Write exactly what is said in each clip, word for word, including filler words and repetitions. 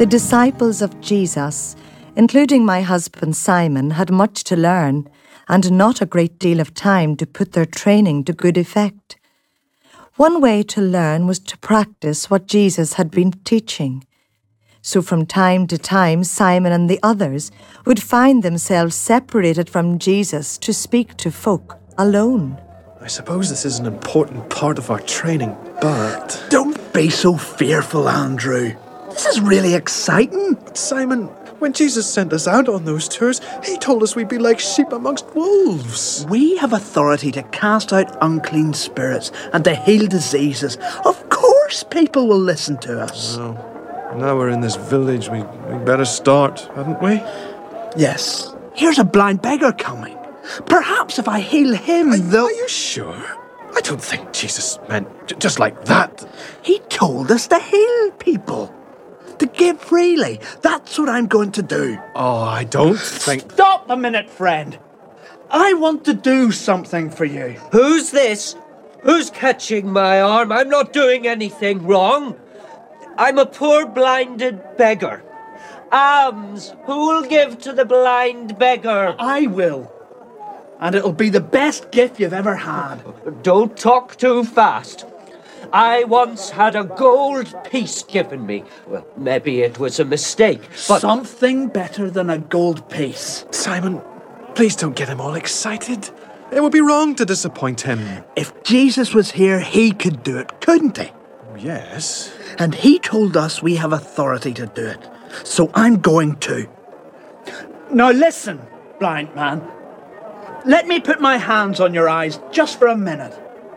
The disciples of Jesus, including my husband Simon, had much to learn and not a great deal of time to put their training to good effect. One way to learn was to practice what Jesus had been teaching. So from time to time, Simon and the others would find themselves separated from Jesus to speak to folk alone. I suppose this is an important part of our training, but... Don't be so fearful, Andrew. This is really exciting. But Simon, when Jesus sent us out on those tours, he told us we'd be like sheep amongst wolves. We have authority to cast out unclean spirits and to heal diseases. Of course people will listen to us. Oh, now we're in this village, we, we better start, hadn't we? Yes. Here's a blind beggar coming. Perhaps if I heal him, Are, they'll... are you sure? I don't think Jesus meant j- just like that. He told us to heal people. To give freely. That's what I'm going to do. Oh, I don't think... Stop a minute, friend. I want to do something for you. Who's this? Who's catching my arm? I'm not doing anything wrong. I'm a poor blinded beggar. Alms, who'll give to the blind beggar? I will. And it'll be the best gift you've ever had. Don't talk too fast. I once had a gold piece given me. Well, maybe it was a mistake, but... Something better than a gold piece. Simon, please don't get him all excited. It would be wrong to disappoint him. If Jesus was here, he could do it, couldn't he? Yes. And he told us we have authority to do it. So I'm going to. Now listen, blind man. Let me put my hands on your eyes just for a minute.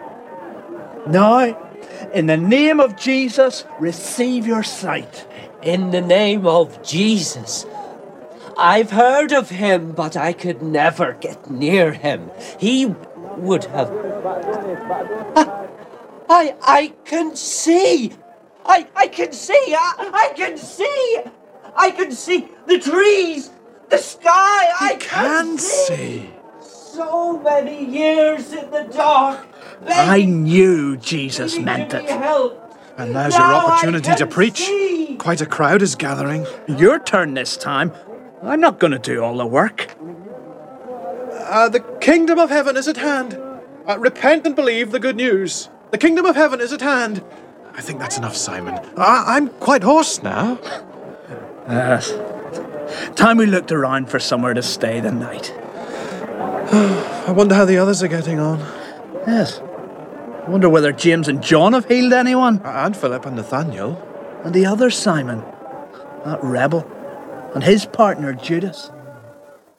Now, in the name of Jesus, receive your sight. In the name of Jesus. I've heard of him, but I could never get near him. He would have... I, I can see. I, I can see. I, I can see. I can see the trees, the sky. You I can, can see. see. So many years in the dark. I knew Jesus Please meant give me it. help. And now's Now your I opportunity can to preach. see. Quite a crowd is gathering. Your turn this time. I'm not going to do all the work. Uh, the kingdom of heaven is at hand. Uh, repent and believe the good news. The kingdom of heaven is at hand. I think that's enough, Simon. I- I'm quite hoarse now. Yes. Time we looked around for somewhere to stay the night. I wonder how the others are getting on. Yes. I wonder whether James and John have healed anyone. And Philip and Nathaniel. And the other Simon, that rebel, and his partner Judas.